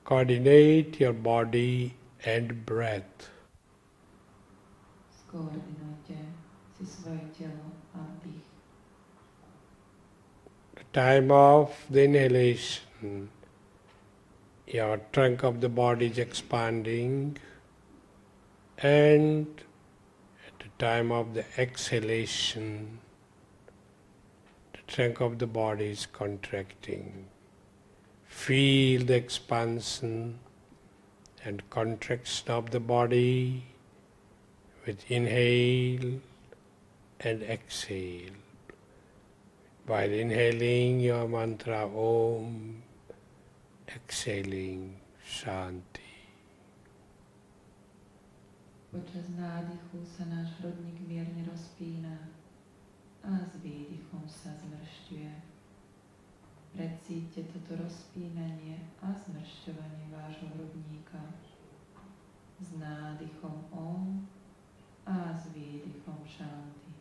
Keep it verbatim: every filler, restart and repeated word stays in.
Coordinate your body and breath. Skoordinujte si svoje telo a dých. The time of the inhalation, your trunk of the body is expanding, and at the time of the exhalation, the trunk of the body is contracting. Feel the expansion and contraction of the body with inhale and exhale. While inhaling your mantra Om, exhaling Shanti. Počas nádychu sa náš hrudník mierne rozpína a s výdychom sa zmršťuje. Precíťte toto rozpínanie a zmršťovanie vášho hrudníka. S nádychom Om